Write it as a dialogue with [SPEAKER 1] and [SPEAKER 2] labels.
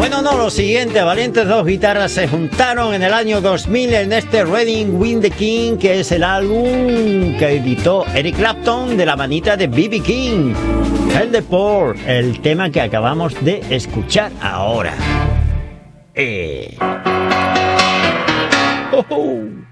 [SPEAKER 1] Bueno, no, lo siguiente, valientes dos guitarras se juntaron en el año 2000 en este Reading With The King, que es el álbum que editó Eric Clapton de la manita de B.B. King. El de Poor, el tema que acabamos de escuchar ahora. Oh.